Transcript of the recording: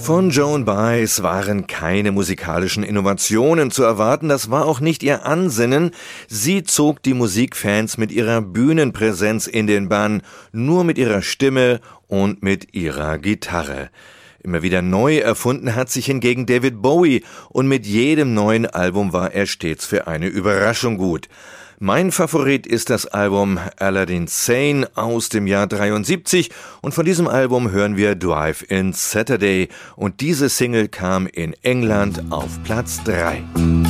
Von Joan Baez waren keine musikalischen Innovationen zu erwarten, das war auch nicht ihr Ansinnen. Sie zog die Musikfans mit ihrer Bühnenpräsenz in den Bann, nur mit ihrer Stimme und mit ihrer Gitarre. Immer wieder neu erfunden hat sich hingegen David Bowie und mit jedem neuen Album war er stets für eine Überraschung gut. Mein Favorit ist das Album Aladdin Sane aus dem Jahr 73 und von diesem Album hören wir Drive-In Saturday und diese Single kam in England auf Platz 3.